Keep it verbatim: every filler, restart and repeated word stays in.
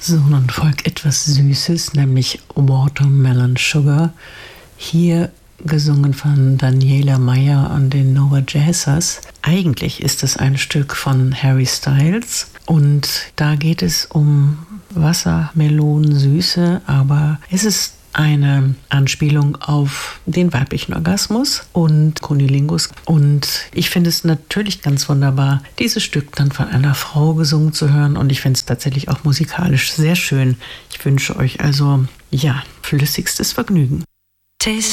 So, nun folgt etwas Süßes, nämlich Watermelon Sugar. Hier gesungen von Daniela Meyer und den Nova Jazzers. Eigentlich ist es ein Stück von Harry Styles und da geht es um Wassermelonensüße, aber es ist eine Anspielung auf den weiblichen Orgasmus und Cunnilingus. Und ich finde es natürlich ganz wunderbar, dieses Stück dann von einer Frau gesungen zu hören. Und ich finde es tatsächlich auch musikalisch sehr schön. Ich wünsche euch also, ja, flüssigstes Vergnügen. Taste